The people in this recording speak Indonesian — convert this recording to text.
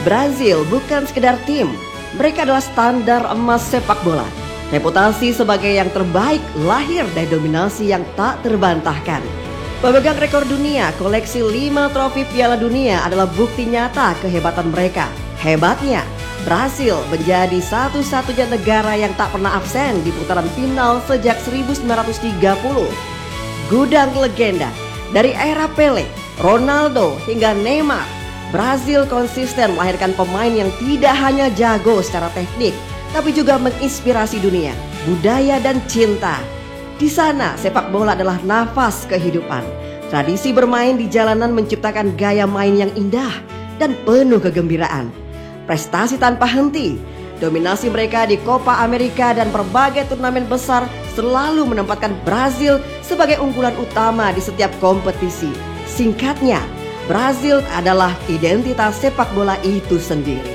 Brazil bukan sekedar tim, mereka adalah standar emas sepak bola. Reputasi sebagai yang terbaik lahir dari dominasi yang tak terbantahkan. Pemegang rekor dunia, koleksi 5 trofi Piala Dunia adalah bukti nyata kehebatan mereka. Hebatnya, Brasil menjadi satu-satunya negara yang tak pernah absen di putaran final sejak 1930. Gudang legenda, dari era Pele, Ronaldo hingga Neymar, Brasil konsisten melahirkan pemain yang tidak hanya jago secara teknik, tapi juga menginspirasi dunia, budaya dan cinta. Di sana sepak bola adalah nafas kehidupan. Tradisi bermain di jalanan menciptakan gaya main yang indah dan penuh kegembiraan. Prestasi tanpa henti, dominasi mereka di Copa America dan berbagai turnamen besar selalu menempatkan Brazil sebagai unggulan utama di setiap kompetisi. Singkatnya, Brazil adalah identitas sepak bola itu sendiri.